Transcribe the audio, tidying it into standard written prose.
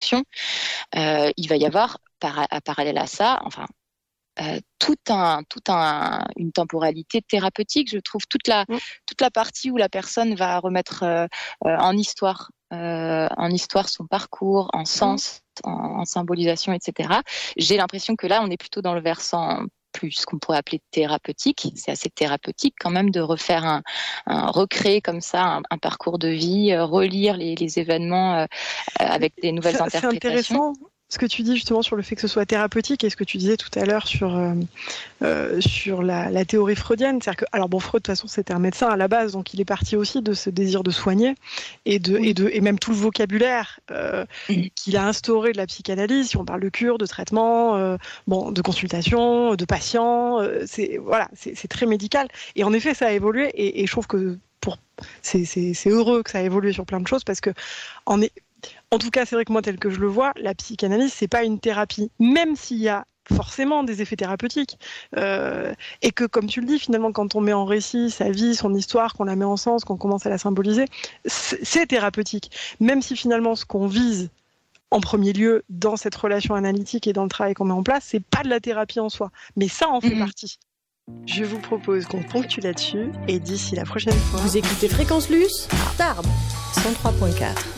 interprétation, il va y avoir parallèle à ça, une temporalité thérapeutique. Je trouve toute la partie où la personne va remettre en histoire son parcours, en sens, en symbolisation, etc. J'ai l'impression que là, on est plutôt dans le versant plus ce qu'on pourrait appeler thérapeutique. C'est assez thérapeutique quand même de refaire recréer comme ça un parcours de vie, relire les événements avec des nouvelles interprétations. C'est intéressant ce que tu dis justement sur le fait que ce soit thérapeutique et ce que tu disais tout à l'heure sur la théorie freudienne. C'est-à-dire que, alors bon, Freud de toute façon c'était un médecin à la base, donc il est parti aussi de ce désir de soigner et même tout le vocabulaire qu'il a instauré de la psychanalyse. Si on parle de cure, de traitement, de consultation, de patient, c'est très médical. Et en effet, ça a évolué et je trouve que c'est heureux que ça a évolué sur plein de choses parce que en tout cas, c'est vrai que moi, tel que je le vois, la psychanalyse, c'est pas une thérapie, même s'il y a forcément des effets thérapeutiques. Et que, comme tu le dis, finalement, quand on met en récit sa vie, son histoire, qu'on la met en sens, qu'on commence à la symboliser, c'est thérapeutique. Même si finalement, ce qu'on vise en premier lieu dans cette relation analytique et dans le travail qu'on met en place, c'est pas de la thérapie en soi. Mais ça en fait partie. Je vous propose qu'on ponctue là-dessus et d'ici la prochaine fois. Vous écoutez Fréquence Luce, Tarbes, 103.4.